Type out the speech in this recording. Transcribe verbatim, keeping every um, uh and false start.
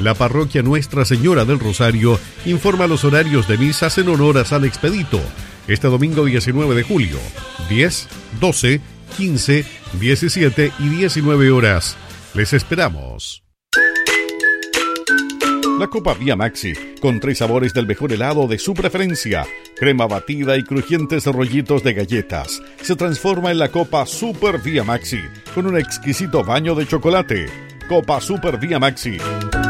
La parroquia Nuestra Señora del Rosario informa los horarios de misas en honor a San Expedito. Este domingo diecinueve de julio, diez, doce, quince, diecisiete y diecinueve horas. Les esperamos. La Copa Vía Maxi, con tres sabores del mejor helado de su preferencia, crema batida y crujientes rollitos de galletas, se transforma en la Copa Super Vía Maxi, con un exquisito baño de chocolate. Copa Super Vía Maxi.